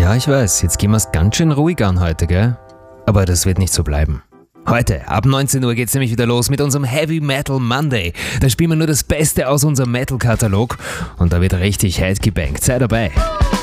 Ja, ich weiß, jetzt gehen wir es ganz schön ruhig an heute, gell? Aber das wird nicht so bleiben. Heute, ab 19 Uhr geht's nämlich wieder los mit unserem Heavy Metal Monday. Da spielen wir nur das Beste aus unserem Metal-Katalog und da wird richtig Head gebankt. Sei dabei.